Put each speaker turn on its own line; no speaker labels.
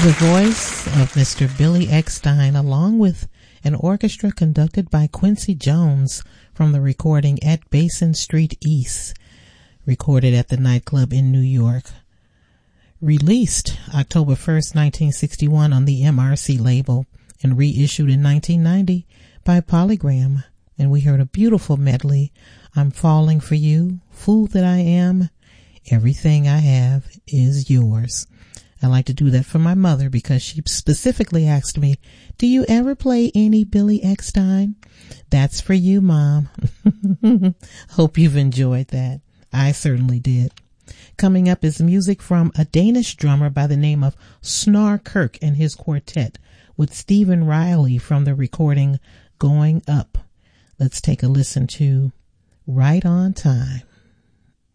The voice of Mr. Billy Eckstine, along with an orchestra conducted by Quincy Jones from the recording At Basin Street East, recorded at the nightclub in New York. Released October 1st, 1961 on the MRC label and reissued in 1990 by Polygram. And we heard a beautiful medley, I'm Falling for You, Fool That I Am, Everything I Have Is Yours. I like to do that for my mother because she specifically asked me, do you ever play any Billy Eckstine? That's for you, Mom. Hope you've enjoyed that. I certainly did. Coming up is music from a Danish drummer by the name of Snar Kirk and his quartet with Stephen Riley from the recording Going Up. Let's take a listen to Right on Time.